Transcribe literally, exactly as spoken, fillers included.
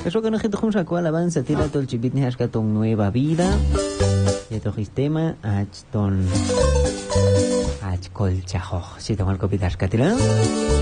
Eso que no gente junto con alabanza tira todo el chipit ni hashka ton nueva vida. Y otro sistema ach ton ach colchajo. Si tomo el copitash catila.